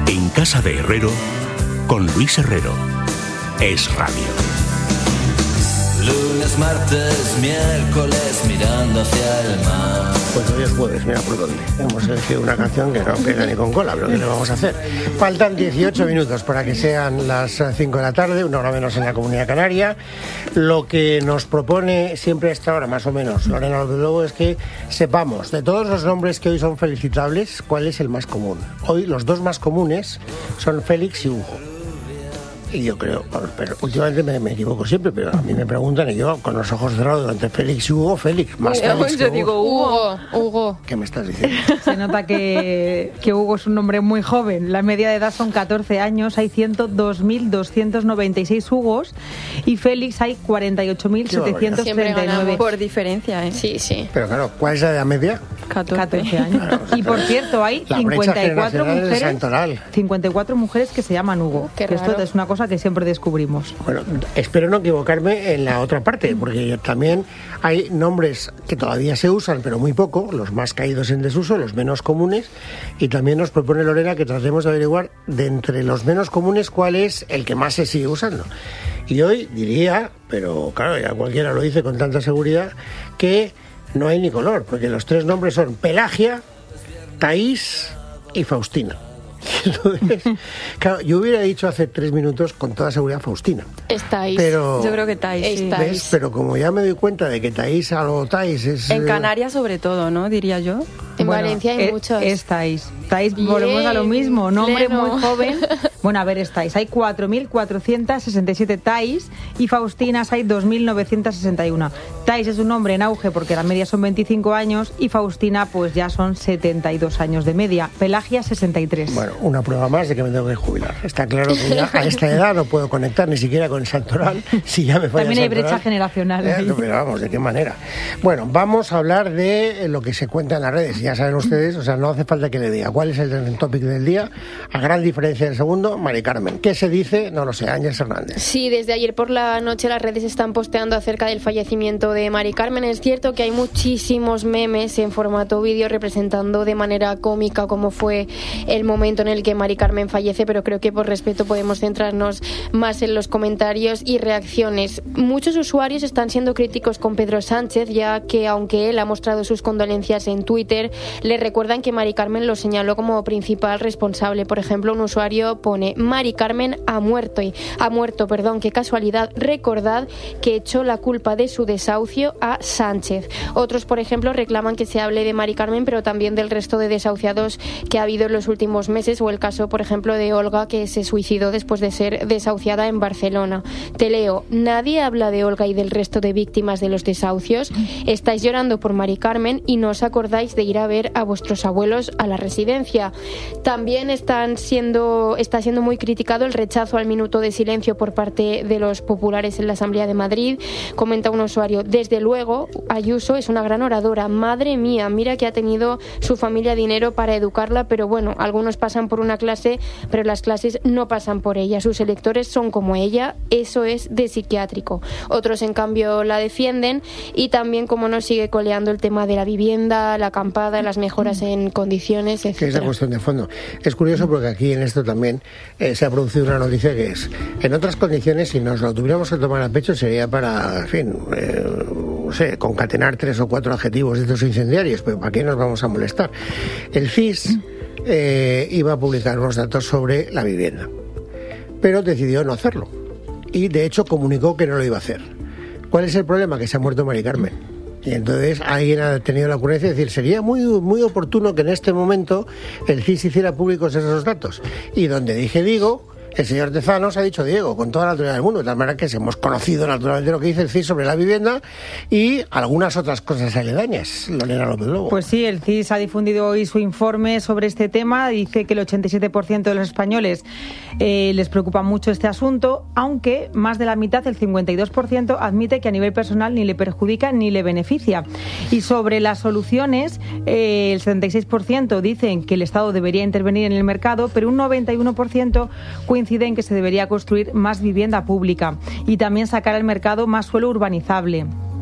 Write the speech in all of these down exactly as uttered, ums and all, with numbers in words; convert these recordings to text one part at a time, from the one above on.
En Casa de Herrero, con Luis Herrero. Es Radio. Lunes, martes, miércoles, mirando hacia el mar. Pues hoy es jueves, mira por dónde. Hemos elegido una canción que no pega ni con cola, pero ¿qué le vamos a hacer? Faltan dieciocho minutos para que sean las cinco de la tarde, una hora menos en la Comunidad Canaria. Lo que nos propone siempre a esta hora, más o menos, Lorena López Lobo, es que sepamos de todos los nombres que hoy son felicitables, cuál es el más común. Hoy los dos más comunes son Félix y Hugo. Y yo creo, pero últimamente me, me equivoco siempre, pero a mí me preguntan y yo con los ojos cerrados durante Félix y Hugo, Félix, más Félix Yo que digo Hugo, Hugo. ¿Qué me estás diciendo? Se nota que, que Hugo es un hombre muy joven. La media de edad son catorce años, hay ciento dos mil doscientos noventa y seis Hugos y Félix hay cuarenta y ocho mil setecientos treinta y nueve. Por diferencia, ¿eh? Sí, sí. Pero claro, ¿cuál es la edad media? catorce años. Claro, o sea, y por cierto, hay cincuenta y cuatro mujeres, cincuenta y cuatro mujeres que se llaman Hugo. Qué que raro. Esto es una cosa que siempre descubrimos. Bueno, espero no equivocarme en la otra parte, porque también hay nombres que todavía se usan, pero muy poco, los más caídos en desuso, los menos comunes, y también nos propone Lorena que tratemos de averiguar de entre los menos comunes cuál es el que más se sigue usando. Y hoy diría, pero claro, ya cualquiera lo dice con tanta seguridad, que no hay ni color, porque los tres nombres son Pelagia, Taís y Faustina. Entonces, claro, yo hubiera dicho hace tres minutos con toda seguridad Faustina. Estáis. Pero, yo creo que Taís. Sí. ¿ves? Pero como ya me doy cuenta de que Taís algo Taís es... En Canarias sobre todo, ¿no? Diría yo. En bueno, Valencia hay es, muchos. Es Taís. Taís, Bien, volvemos a lo mismo. Nombre pleno. muy joven. Bueno, a ver, es Taís. Hay cuatro mil cuatrocientos sesenta y siete Taís y Faustinas hay dos mil novecientos sesenta y uno. Taís es un nombre en auge porque la media son veinticinco años y Faustina pues ya son setenta y dos años de media. Pelagia sesenta y tres. Bueno, una prueba más de que me tengo que jubilar. Está claro que ya a esta edad no puedo conectar ni siquiera con Santoral. Si ya me falla También hay Santoral, brecha generacional. Eh, no, pero vamos, ¿de qué manera? Bueno, vamos a hablar de lo que se cuenta en las redes. Ya saben ustedes, o sea, no hace falta que le diga cuál es el trending topic del día. A gran diferencia del segundo, Mari Carmen. ¿Qué se dice? No lo sé, Ángeles Hernández. Sí, desde ayer por la noche las redes están posteando acerca del fallecimiento de Mari Carmen. Es cierto que hay muchísimos memes en formato vídeo representando de manera cómica cómo fue el momento en el que Mari Carmen fallece, pero creo que por respeto podemos centrarnos más en los comentarios y reacciones. Muchos usuarios están siendo críticos con Pedro Sánchez, ya que aunque él ha mostrado sus condolencias en Twitter, le recuerdan que Mari Carmen lo señaló como principal responsable. Por ejemplo, un usuario pone: Mari Carmen ha muerto y ha muerto, perdón, qué casualidad, recordad que echó la culpa de su desahucio a Sánchez. Otros, por ejemplo, reclaman que se hable de Mari Carmen, pero también del resto de desahuciados que ha habido en los últimos meses, o el caso, por ejemplo, de Olga, que se suicidó después de ser desahuciada en Barcelona. Te leo: nadie habla de Olga y del resto de víctimas de los desahucios. Estáis llorando por Mari Carmen y no os acordáis de ir a ver a vuestros abuelos a la residencia. También están siendo, está siendo muy criticado el rechazo al minuto de silencio por parte de los populares en la Asamblea de Madrid. Comenta un usuario: desde luego, Ayuso es una gran oradora. Madre mía, mira que ha tenido su familia dinero para educarla, pero bueno, algunos pasan por una clase, pero las clases no pasan por ella. Sus electores son como ella. Eso es de psiquiátrico. Otros, en cambio, la defienden y también, como no, sigue coleando el tema de la vivienda, la acampada, las mejoras en condiciones, etcétera. Que es la cuestión de fondo. Es curioso porque aquí en esto también eh, se ha producido una noticia que es: en otras condiciones, si nos lo tuviéramos que tomar a pecho, sería para, en fin, eh, no sé, concatenar tres o cuatro adjetivos de estos incendiarios, pero ¿para qué nos vamos a molestar? El C I S eh, iba a publicar unos datos sobre la vivienda, pero decidió no hacerlo y de hecho comunicó que no lo iba a hacer. ¿Cuál es el problema? Que se ha muerto Mari Carmen. Y entonces alguien ha tenido la ocurrencia de decir: sería muy, muy oportuno que en este momento el C I S hiciera públicos esos datos. Y donde dije digo, el señor Tezanos ha dicho Diego, con toda la autoridad del mundo, de tal manera que hemos conocido naturalmente lo que dice el C I S sobre la vivienda y algunas otras cosas aledañas. Lorena López Lobo. Pues sí, el C I S ha difundido hoy su informe sobre este tema. Dice que el ochenta y siete por ciento de los españoles eh, les preocupa mucho este asunto, aunque más de la mitad, el cincuenta y dos por ciento, admite que a nivel personal ni le perjudica ni le beneficia. Y sobre las soluciones, eh, el setenta y seis por ciento dicen que el Estado debería intervenir en el mercado, pero un noventa y uno por ciento coincide en que se debería construir más vivienda pública y también sacar al mercado más suelo urbanizable.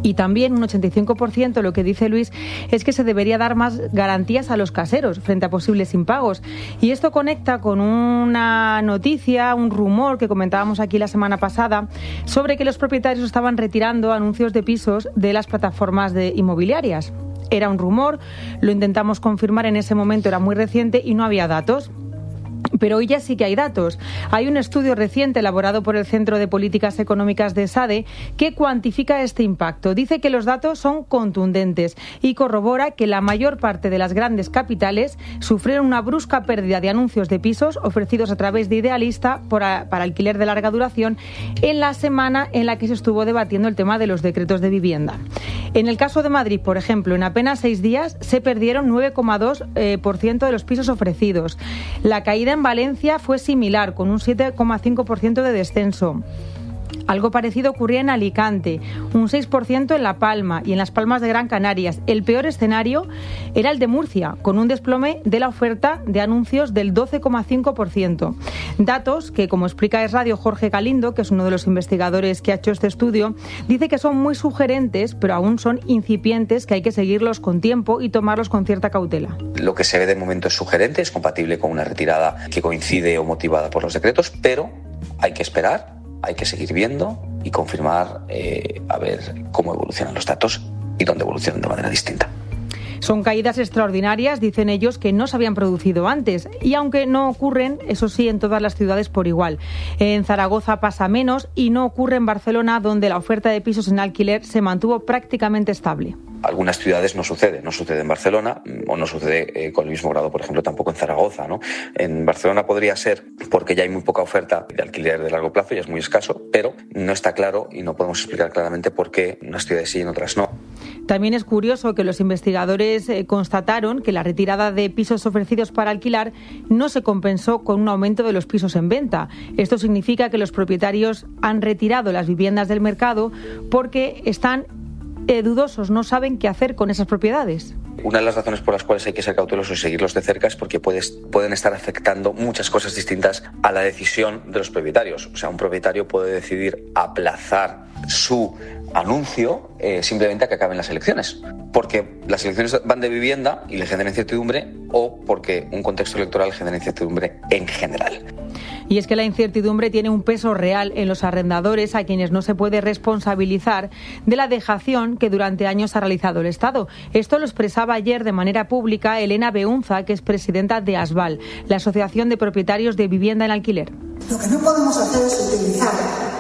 Y también un ochenta y cinco por ciento lo que dice Luis es que se debería dar más garantías a los caseros frente a posibles impagos. Y esto conecta con una noticia, un rumor que comentábamos aquí la semana pasada sobre que los propietarios estaban retirando anuncios de pisos de las plataformas de inmobiliarias. Era un rumor, lo intentamos confirmar en ese momento, era muy reciente y no había datos. Pero hoy ya sí que hay datos. Hay un estudio reciente elaborado por el Centro de Políticas Económicas de SADE que cuantifica este impacto. Dice que los datos son contundentes y corrobora que la mayor parte de las grandes capitales sufrieron una brusca pérdida de anuncios de pisos ofrecidos a través de Idealista para, para alquiler de larga duración en la semana en la que se estuvo debatiendo el tema de los decretos de vivienda. En el caso de Madrid, por ejemplo, en apenas seis días se perdieron nueve coma dos por ciento eh, por ciento de los pisos ofrecidos. La caída en Valencia fue similar, con un siete coma cinco por ciento de descenso. Algo parecido ocurría en Alicante, un seis por ciento en La Palma y en las Palmas de Gran Canarias. El peor escenario era el de Murcia, con un desplome de la oferta de anuncios del doce coma cinco por ciento. Datos que, como explica Es Radio Jorge Galindo, que es uno de los investigadores que ha hecho este estudio, dice que son muy sugerentes, pero aún son incipientes, que hay que seguirlos con tiempo y tomarlos con cierta cautela. Lo que se ve de momento es sugerente, es compatible con una retirada que coincide o motivada por los decretos, pero hay que esperar. Hay que seguir viendo y confirmar eh, a ver cómo evolucionan los datos y dónde evolucionan de manera distinta. Son caídas extraordinarias, dicen ellos, que no se habían producido antes. Y aunque no ocurren, eso sí, en todas las ciudades por igual. En Zaragoza pasa menos y no ocurre en Barcelona, donde la oferta de pisos en alquiler se mantuvo prácticamente estable. Algunas ciudades no sucede, no sucede en Barcelona o no sucede eh, con el mismo grado, por ejemplo, tampoco en Zaragoza, ¿no? En Barcelona podría ser porque ya hay muy poca oferta de alquiler de largo plazo, ya es muy escaso, pero no está claro y no podemos explicar claramente por qué en unas ciudades sí y en otras no. También es curioso que los investigadores eh, constataron que la retirada de pisos ofrecidos para alquilar no se compensó con un aumento de los pisos en venta. Esto significa que los propietarios han retirado las viviendas del mercado porque están Eh, dudosos, no saben qué hacer con esas propiedades. Una de las razones por las cuales hay que ser cautelosos y seguirlos de cerca es porque puedes, pueden estar afectando muchas cosas distintas a la decisión de los propietarios. O sea, un propietario puede decidir aplazar su anuncio eh, simplemente a que acaben las elecciones, porque las elecciones van de vivienda y le generan incertidumbre, o porque un contexto electoral genera incertidumbre en general. Y es que la incertidumbre tiene un peso real en los arrendadores, a quienes no se puede responsabilizar de la dejación que durante años ha realizado el Estado. Esto lo expresaba ayer de manera pública Elena Beunza, que es presidenta de ASVAL, la Asociación de Propietarios de Vivienda en Alquiler. Lo que no podemos hacer es utilizar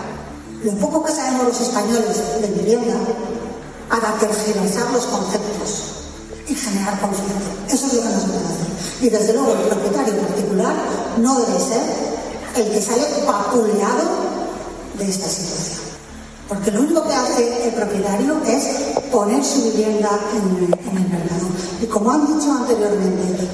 lo poco que sabemos los españoles de vivienda para tergiversar los conceptos y generar conflicto. Eso es lo que no se puede hacer. Y desde luego el propietario particular no debe ser el que sale vapuleado de esta situación. Porque lo único que hace el propietario es poner su vivienda en, en el mercado. Y como han dicho anteriormente,